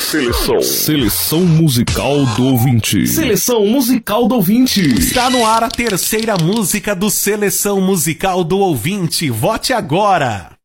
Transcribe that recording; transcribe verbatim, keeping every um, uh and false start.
Seleção. Seleção musical do ouvinte. Seleção musical do ouvinte. Está no ar a terceira música do Seleção Musical do Ouvinte. Vote agora!